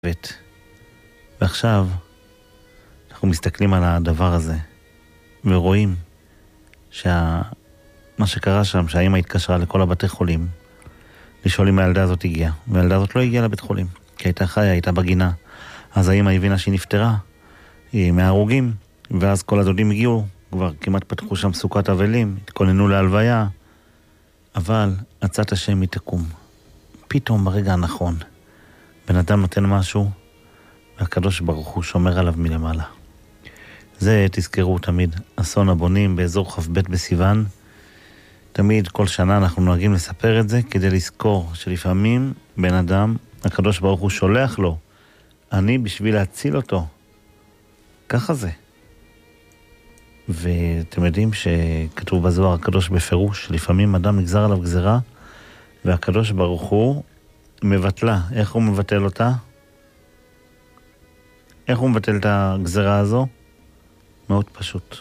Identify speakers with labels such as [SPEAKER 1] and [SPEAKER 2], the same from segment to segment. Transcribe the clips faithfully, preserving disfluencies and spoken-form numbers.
[SPEAKER 1] ועכשיו אנחנו מסתכלים על הדבר הזה ורואים שמה שקרה שם, שהאמא התקשרה לכל הבתי חולים לשאול אם הילדה הזאת הגיעה, והילדה הזאת לא הגיעה לבית חולים כי הייתה חיה, הייתה בגינה. אז האמא הבינה שהיא נפטרה, היא מההרוגים, ואז כל הדודים הגיעו, כבר כמעט פתחו שם סוכת אבלים, התכוננו להלוויה, אבל עצת השם היא תקום. פתאום ברגע הנכון בן אדם נותן משהו והקדוש ברוך הוא שומר עליו מלמעלה. זה תזכרו תמיד, אסון הבונים באזור ח' ב' בסיוון. תמיד כל שנה אנחנו נוהגים לספר את זה כדי לזכור שלפעמים בן אדם, הקדוש ברוך הוא שולח לו אני בשביל להציל אותו. ככה זה. ואתם יודעים שכתוב בזוהר הקדוש בפירוש שלפעמים אדם נגזר עליו גזרה והקדוש ברוך הוא מבטלה. איך הוא מבטל אותה? איך הוא מבטל את הגזרה הזו? מאוד פשוט.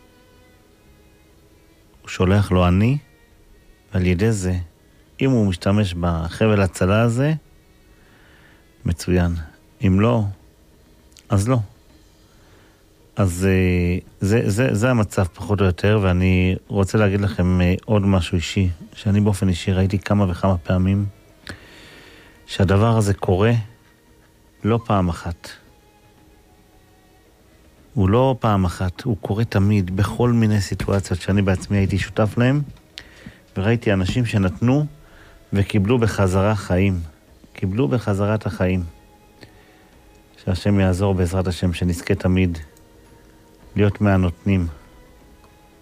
[SPEAKER 1] הוא שולח לו אני, ועל ידי זה, אם הוא משתמש בחבל הצלה הזה, מצוין. אם לא, אז לא. אז זה, זה, זה המצב פחות או יותר, ואני רוצה להגיד לכם עוד משהו אישי, שאני באופן אישי ראיתי כמה וכמה פעמים, שהדבר הזה קורה לא פעם אחת. הוא לא פעם אחת, הוא קורה תמיד, בכל מיני סיטואציות שאני בעצמי הייתי שותף להם, וראיתי אנשים שנתנו וקיבלו בחזרה חיים. קיבלו בחזרת החיים. שהשם יעזור בעזרת השם, שנזכה תמיד להיות מהנותנים.